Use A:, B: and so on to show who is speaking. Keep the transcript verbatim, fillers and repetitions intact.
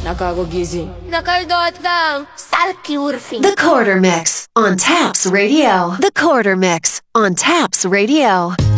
A: Nakakagising. Nakaldot lang. Salky urfing.
B: The Quarter Mix on Taps Radio. The Quarter Mix on Taps Radio.